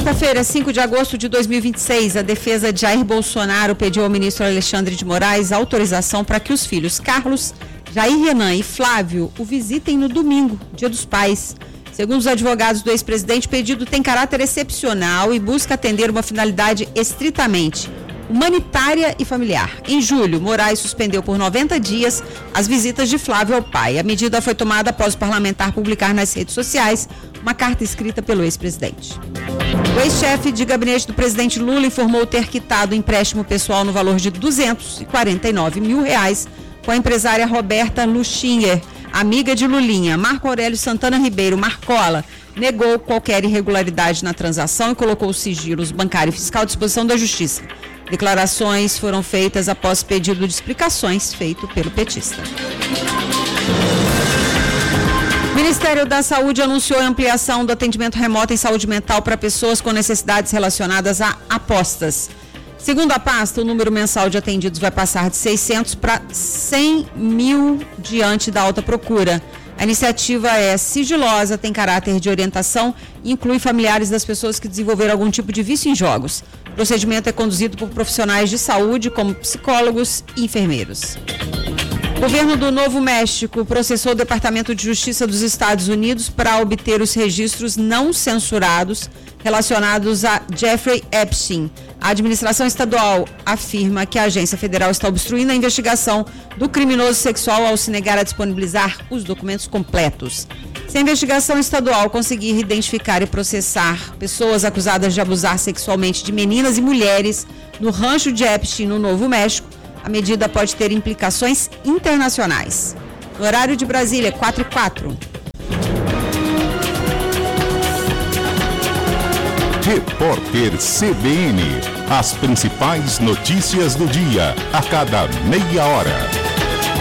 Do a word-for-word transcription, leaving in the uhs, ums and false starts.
Quarta-feira, cinco de agosto de dois mil e vinte e seis, a defesa de Jair Bolsonaro pediu ao ministro Alexandre de Moraes autorização para que os filhos Carlos, Jair Renan e Flávio o visitem no domingo, Dia dos Pais. Segundo os advogados do ex-presidente, o pedido tem caráter excepcional e busca atender uma finalidade estritamente humanitária e familiar. Em julho, Moraes suspendeu por noventa dias as visitas de Flávio ao pai. A medida foi tomada após o parlamentar publicar nas redes sociais uma carta escrita pelo ex-presidente. O ex-chefe de gabinete do presidente Lula informou ter quitado o empréstimo pessoal no valor de duzentos e quarenta e nove mil reais com a empresária Roberta Luchinger, amiga de Lulinha. Marco Aurélio Santana Ribeiro Marcola negou qualquer irregularidade na transação e colocou os sigilos bancário e fiscal à disposição da Justiça. Declarações foram feitas após pedido de explicações feito pelo petista. O Ministério da Saúde anunciou a ampliação do atendimento remoto em saúde mental para pessoas com necessidades relacionadas a apostas. Segundo a pasta, o número mensal de atendidos vai passar de seiscentos para cem mil diante da alta procura. A iniciativa é sigilosa, tem caráter de orientação e inclui familiares das pessoas que desenvolveram algum tipo de vício em jogos. O procedimento é conduzido por profissionais de saúde, como psicólogos e enfermeiros. O governo do Novo México processou o Departamento de Justiça dos Estados Unidos para obter os registros não censurados relacionados a Jeffrey Epstein. A administração estadual afirma que a agência federal está obstruindo a investigação do criminoso sexual ao se negar a disponibilizar os documentos completos. Se a investigação estadual conseguir identificar e processar pessoas acusadas de abusar sexualmente de meninas e mulheres no rancho de Epstein, no Novo México, a medida pode ter implicações internacionais. No horário de Brasília, quatro e quatro. Repórter C B N. As principais notícias do dia, a cada meia hora.